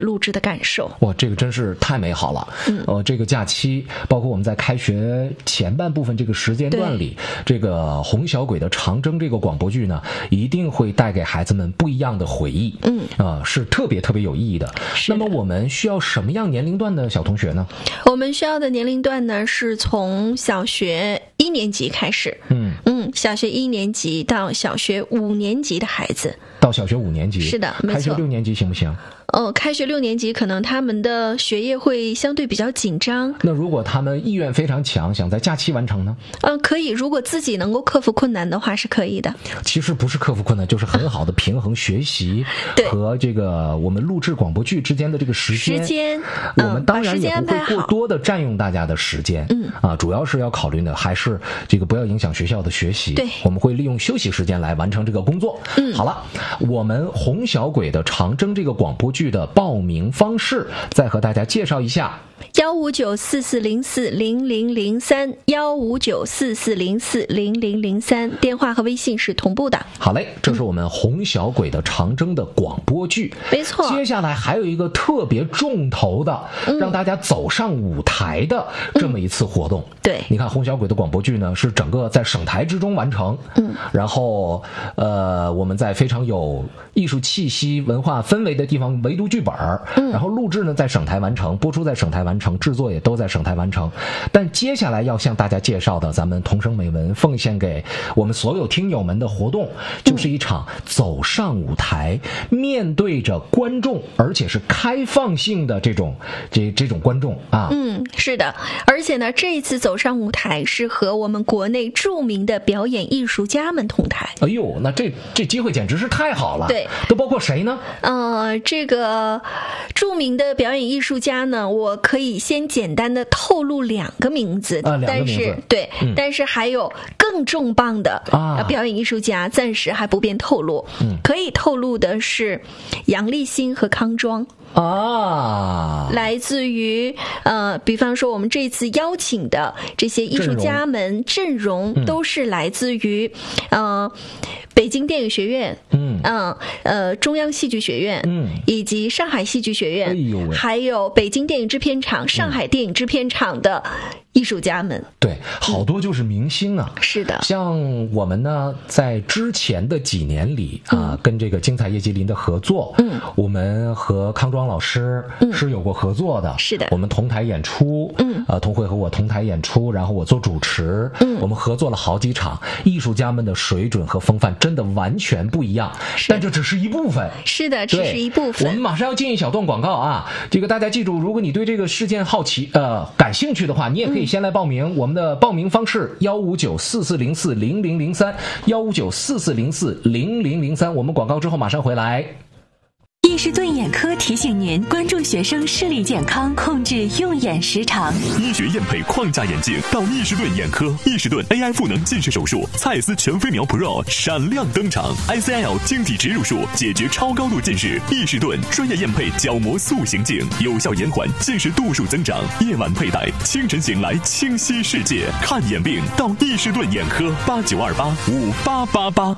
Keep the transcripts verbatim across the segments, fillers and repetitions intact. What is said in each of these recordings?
录制的感受。 哇，这个真是太美好了。嗯，呃，这个假期，包括我们在开学前半部分这个时间段里，这个洪小鬼的长征这个广播剧呢，一定会带给孩子们不一样的回忆。嗯，啊、呃，是特别特别有意义的。那么我们需要什么样年龄段的小同学呢？ 我们需要的年龄段呢，是从小学一年级开始。嗯嗯，小学一年级到小学五年级的孩子。 到小学五年级。 是的，没错。 开学六年级行不行？ 呃，开学六年级可能他们的学业会相对比较紧张。 那如果他们意愿非常强，想在假期完成呢？ 呃，可以，如果自己能够克服困难的话是可以的。 其实不是克服困难，就是很好的平衡学习和这个我们录制广播剧之间的这个时间。 时间， 我们当然也不会过多的占用大家的时间。嗯啊，主要是要考虑的还是这个不要影响学校的学习。 对， 我们会利用休息时间来完成这个工作。嗯，好了，我们洪小鬼的长征这个广播剧的报名方式再和大家介绍一下。 幺五九四四零四零零零三，幺五九四四零四零零零三，电话和微信是同步的。 好嘞，这是我们洪小鬼的长征的广播剧。 没错。 接下来还有一个特别重头的，嗯、让大家走上舞台的这么一次活动。 嗯、对， 你看洪小鬼的广播剧呢，是整个在省台之中完成。嗯，然后呃，我们在非常有艺术气息、文化氛围的地方围读剧本，嗯，然后录制呢在省台完成，播出在省台完成，制作也都在省台完成。但接下来要向大家介绍的，咱们同声美文奉献给我们所有听友们的活动，就是一场走上舞台，面对着观众，而且是开放性的这种这这种观众啊。 嗯，是的，而且呢，这一次走上舞台是和我们国内著名的表演艺术家们同台。 哎呦，那这这机会简直是太好了。 对， 都包括谁呢？ 呃，这个著名的表演艺术家呢，我可以先简单的透露两个名字， 啊、两个但名字是对、 嗯， 但是还有更重磅的啊表演艺术家，暂时还不便透露。嗯，可以透露的是杨立新和康庄。 啊， 来自于呃，比方说我们这次邀请的这些艺术家们阵容，阵容都是来自于、嗯、呃北京电影学院，嗯嗯呃中央戏剧学院，嗯以及上海戏剧学院， 哎呦喂， 还有北京电影制片厂、上海电影制片厂的艺术家们。 对，好多就是明星啊。 嗯、是的， 像我们呢，在之前的几年里啊、呃嗯，跟这个精彩叶吉林的合作，嗯，我们和康庄老师是有过合作的。嗯、 是的， 我们同台演出，嗯，呃，童慧和我同台演出，然后我做主持，嗯，我们合作了好几场，艺术家们的水准和风范真的完全不一样。但这只是一部分。 是的，只是一部分。 我们马上要进一小段广告啊，这个大家记住，如果你对这个事件好奇，呃，感兴趣的话，你也可以先来报名。嗯、我们的报名方式幺五九四四零四零零零三，幺五九四四零四零零零三。我们广告之后马上回来。 易士顿眼科提醒您关注学生视力健康，控制用眼时长。 医学验配框架眼镜到易士顿眼科，易士顿 A I 赋能近视手术，蔡司全飞秒 Pro 闪亮登场 ，I C L 晶体植入术解决超高度近视。易士顿专业验配角膜塑形镜，有效延缓近视度数增长。夜晚佩戴，清晨醒来清晰世界。看眼病到易士顿眼科，八九二八五八八八。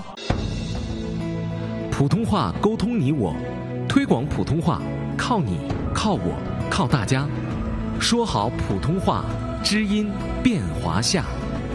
普通话沟通你我。推广普通话，靠你，靠我，靠大家。说好普通话，知音变华夏。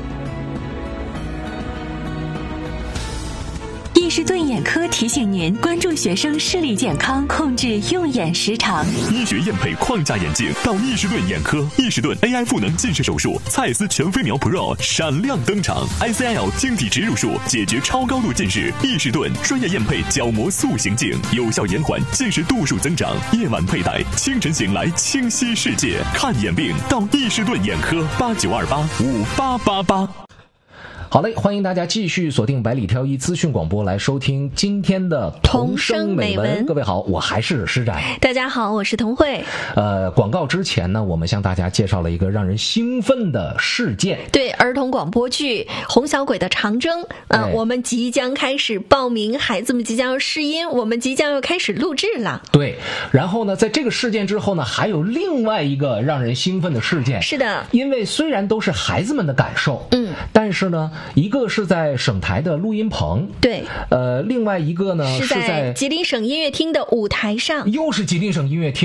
易士顿眼科提醒您关注学生视力健康，控制用眼时长。 医学验配框架眼镜到易士顿眼科，易士顿 A I 赋能近视手术，蔡司全飞秒 Pro 闪亮登场 ，I C L 晶体植入术解决超高度近视。易士顿专业验配角膜塑形镜，有效延缓近视度数增长。夜晚佩戴，清晨醒来清晰世界。看眼病到易士顿眼科，八九二八五八八八。 好嘞，欢迎大家继续锁定百里挑一资讯广播来收听今天的同声美文。 同声美文各位好，我还是施展。 大家好，我是童慧。 呃，广告之前呢，我们向大家介绍了一个让人兴奋的事件。 对，儿童广播剧《洪小鬼的长征》呃、哎，我们即将开始报名，孩子们即将要试音，我们即将要开始录制了。 对，然后呢，在这个事件之后呢，还有另外一个让人兴奋的事件。 是的， 因为虽然都是孩子们的感受，嗯，但是呢，一个是在省台的录音棚， 对， 呃，另外一个呢是在吉林省音乐厅的舞台上， 又是吉林省音乐厅。